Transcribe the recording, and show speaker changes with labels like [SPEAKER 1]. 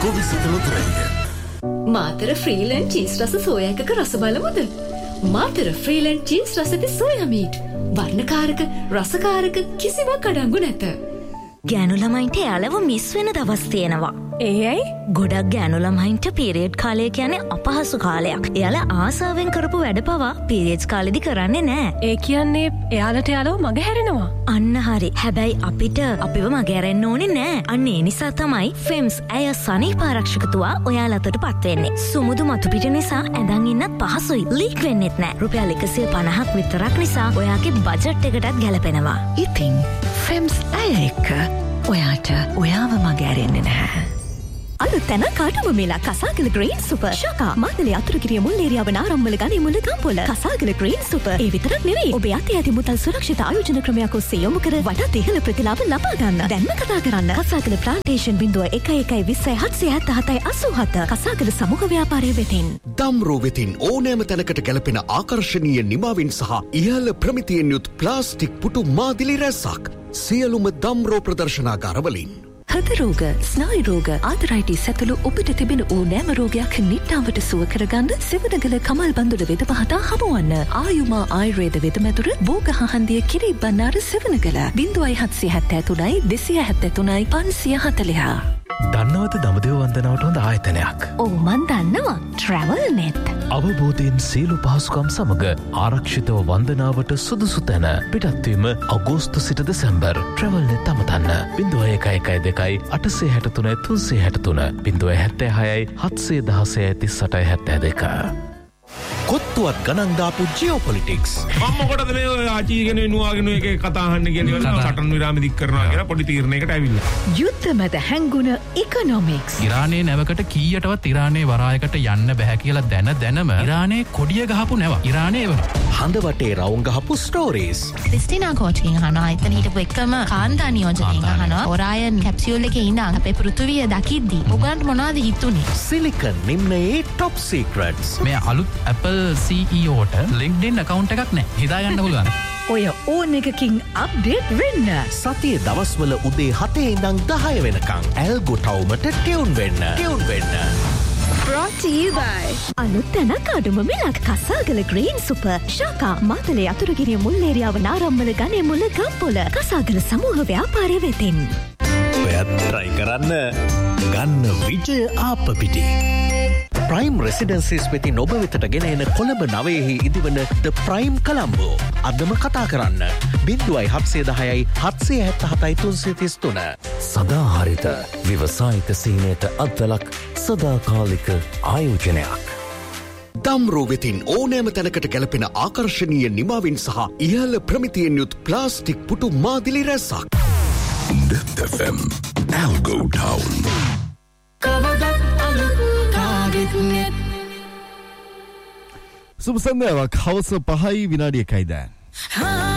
[SPEAKER 1] Matara ෆ්‍රීලෑන්ඩ් cheese රස soya එකක රස බලමුද? මාතර ෆ්‍රීලෑන්ඩ් චීස් රස ඇති සෝයා මීට්. වර්ණකාරක, රසකාරක කිසිවක් අඩංගු නැත.
[SPEAKER 2] ගෑනු ළමයින්ට යාළව මිස් වෙන දවස් තියෙනවා. ඒ ඇයි? ගොඩක් ගෑනු ළමයින්ට පීරියඩ් කාලය කියන්නේ අපහසු කාලයක්. එයාලා ආසාවෙන් කරපු වැඩ පවා පීරියඩ්ස් කාලෙදි කරන්නේ නැහැ. ඒ කියන්නේ එයාලට යාළව මගහැරෙනවා. අන්න හරි. හැබැයි අපිට අපිව මගහැරෙන්න ඕනේ නැහැ. අන්න ඒ නිසා තමයි ෆෙම්ස් ඇය සනීප ආරක්ෂකතුවා ඔයාලටපත් වෙන්නේ. සුමුදු මතු පිට නිසා ඇඳන් ඉන්නත් පහසුයි. ලීක් වෙන්නෙත් නැහැ. රුපියල් 150ක් විතරක් නිසා ඔයාගේ බජට් එකටත් ගැලපෙනවා.
[SPEAKER 3] ඉතින් ෆෙම්ස් ඇය එක්ක ඔයාට ඔයාව මගහැරෙන්නේ නැහැ.
[SPEAKER 2] අලුත් තැන කාටම මේලා කසාගල ග්‍රීන් සුපර් ශකා මාතලේ අතුරුගිරිය මුල් ඒරියාව නාරම්මල ගනේ මුල ගම්පොළ කසාගල ග්‍රීන් සුපර් ඒ විතරක් නෙවෙයි ඔබ යටි ඇති මුදල් සුරක්ෂිත ආයෝජන ක්‍රමයක් ඔස්සේ යොමු කර වඩාත් ඉහළ ප්‍රතිලාභ ලබා ගන්න. දැන්ම කතා කරන්න කසාගල ප්ලාන්ටේෂන් 0112078787 කසාගල සමූහ ව්‍යාපාරය වෙතින්.
[SPEAKER 4] දම්රෝ වෙතින් ඕනෑම තැනකට ගැලපෙන ආකර්ශනීය නිමාවින් සහ ඉහළ ප්‍රමිතියෙන් යුත් ප්ලාස්ටික් පුටු මාදිලි රැසක් සියලුම දම්රෝ ප්‍රදර්ශනාගාරවලින්.
[SPEAKER 3] හෘද රෝග, ස්නායු රෝග, ආතරයිටිස් ඇතුළු ඔබට තිබෙන ඕනෑම රෝගයක් නිට්ටාවට සුව කරගන්න සිවණගල කමල් බඳුල වෙද පහතා හමුවන්න. ආයුමා ආයුර්වේද වෙදමැදුර බෝගහහන්දිය කිරි බණ්ණාර සිවණගල 0773 273 540.
[SPEAKER 5] දන්නවද දඹදිව වන්දනාවට හොඳ ආයතනයක්?
[SPEAKER 2] ඔව් මන් දන්නවා. Travel Net.
[SPEAKER 5] අවබෝධයෙන් සියලු පහසුකම් සමග ආරක්ෂිතව වන්දනාවට සුදුසු තැන. පිටත්වීම අගෝස්තු සිට දෙසැම්බර්. Travel Net අමතන්න 0112 863 363 076 716 3872.
[SPEAKER 4] කොත්තුවත් ගණන් දාපු ජියෝපොලිටික්ස්.
[SPEAKER 6] මොකටද මේ ආචීගෙන නුවාගෙන එක කතා අහන්න කියන්නේ සටන් විරාම දික් කරනවා කියලා පොඩි තීරණයකට ඇවිල්ලා.
[SPEAKER 3] යුද්ධ මැද හැංගුණ ඉකොනොමික්ස්.
[SPEAKER 7] ඉරානයේ නැවකට කීයටවත් ඉරානයේ වරායකට යන්න බෑ කියලා දැනම ඉරානයේ කොඩිය ගහපු නැව. ඉරානයේ එවන.
[SPEAKER 4] හඳ වටේ රවුම් ගහපු ස්ටෝරීස්.
[SPEAKER 8] ක්‍රිස්ටිනා කෝච්කින් අහනවා. එතන හිටපු එකම කාන්තා නියෝජකයින් අහනවා. ඔරායන් කැප්සියුල් එකේ ඉඳන් අපේ පෘථිවිය දකිද්දි ඔයගලන්ට මොනවද හිතුනේ?
[SPEAKER 4] Silicon නිම්නයේ top සීක්‍රට්ස්.
[SPEAKER 7] මේ අලුත් Apple CEOට LinkedIn account එකක් නැහැ. හිතාගන්න පුළුවන්.
[SPEAKER 3] ඔය ඕන එකකින් අප්ඩේට් වෙන්න.
[SPEAKER 4] සතියේ දවස්වල උදේ 7 ඉඳන් 10 වෙනකන් ඇල්ගෝ ටවුමට ටියුන් වෙන්න.
[SPEAKER 1] Brought to you by
[SPEAKER 2] අලුත් තැනක් අඩුම මිලක් කසාගල ග්‍රීන් සුපර් ශකා මාතලේ අතුරුගිරිය මුල් ඒරියාව නාරම්මල ගනේ මුල ගම්පොළ කසාගල සමූහ ව්‍යාපාරය වෙතින්.
[SPEAKER 4] ඔයත් try කරන්න ගන්න විජය ආප්පිටි. ප්‍රයිම් රෙසිඩන්සිස් වෙතින් ඔබ වෙතට ගෙන එන කොළඹ නවයෙහි ඉදිවන ද ප්‍රයිම් කොළඹෝ. අදම කතා කරන්න 0710 777 333.
[SPEAKER 5] සදාහරිත ව්‍යවසායික සීනයට අත්වලක් සදාකාලික ආයෝජනයක්.
[SPEAKER 4] දම්රෝ වෙතින් ඕනෑම තැනකට ගැලපෙන ආකර්ශනීය නිමාවින් සහ ඉහළ ප්‍රමිතියෙන් යුත් ප්ලාස්ටික් පුටු මාදිලි රැසක්.
[SPEAKER 9] Death FM Algo Town.
[SPEAKER 10] සුබ සන්ධ්‍යාවක් හවස 5:01 දැන්.